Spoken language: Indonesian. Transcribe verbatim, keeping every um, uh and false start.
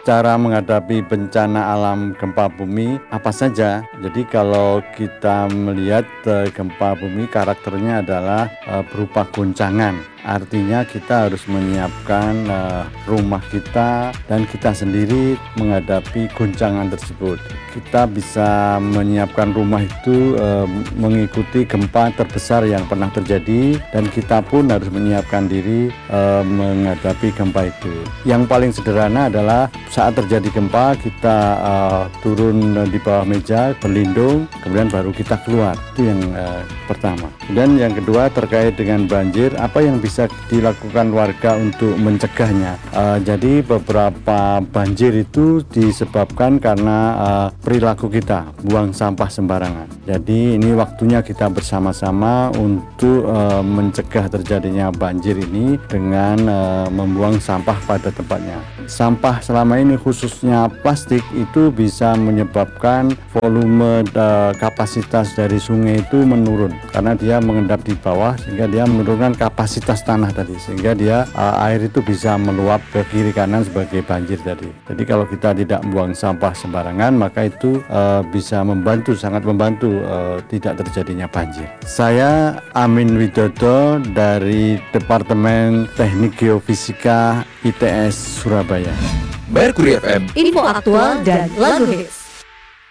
cara menghadapi bencana alam gempa bumi apa saja. Jadi kalau kita melihat uh, gempa bumi karakternya adalah uh, berupa goncangan. Artinya kita harus menyiapkan uh, rumah kita dan kita sendiri menghadapi goncangan tersebut. Kita bisa menyiapkan rumah itu uh, mengikuti gempa terbesar yang pernah terjadi, dan kita pun harus menyiapkan diri uh, menghadapi gempa itu. Yang paling sederhana adalah saat terjadi gempa kita uh, turun di bawah meja, berlindung, kemudian baru kita keluar. Itu yang uh, pertama. Dan yang kedua terkait dengan banjir, apa yang bisa bisa dilakukan warga untuk mencegahnya. Uh, jadi beberapa banjir itu disebabkan karena uh, perilaku kita buang sampah sembarangan. Jadi ini waktunya kita bersama-sama untuk uh, mencegah terjadinya banjir ini dengan uh, membuang sampah pada tempatnya. Sampah selama ini khususnya plastik itu bisa menyebabkan volume uh, kapasitas dari sungai itu menurun karena dia mengendap di bawah, sehingga dia menurunkan kapasitas tanah tadi, sehingga dia uh, air itu bisa meluap ke kiri kanan sebagai banjir tadi. Jadi kalau kita tidak buang sampah sembarangan, maka itu uh, bisa membantu, sangat membantu uh, tidak terjadinya banjir. Saya Amin Widodo dari Departemen Teknik Geofisika I T S Surabaya. Mercury F M, info aktual dan lagu hits.